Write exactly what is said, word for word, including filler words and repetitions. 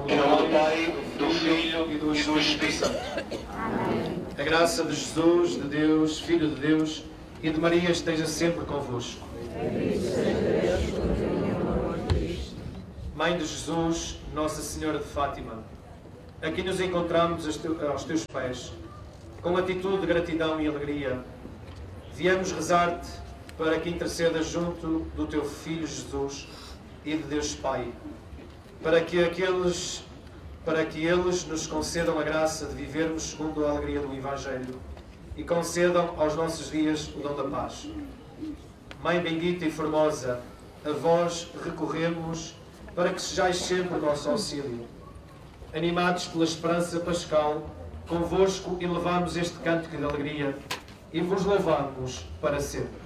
Em nome do Pai, do Filho e do Espírito Santo. Amém. A graça de Jesus, de Deus, Filho de Deus e de Maria esteja sempre convosco. Mãe de Jesus, Nossa Senhora de Fátima, aqui nos encontramos aos teus pés, com atitude de gratidão e alegria. Viemos rezar-te para que intercedas junto do teu Filho Jesus e de Deus Pai, para que aqueles, para que eles nos concedam a graça de vivermos segundo a alegria do Evangelho e concedam aos nossos dias o dom da paz. Mãe bendita e formosa, a vós recorremos para que sejais sempre o nosso auxílio. Animados pela esperança pascal, convosco elevamos este cântico de alegria e vos louvamos para sempre.